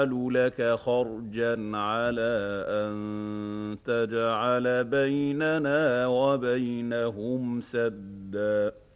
لَكَ خَرْجًا عَلَىٰ أَن تَجْعَلَ بَيْنَنَا وَبَيْنَهُمْ سَدًّا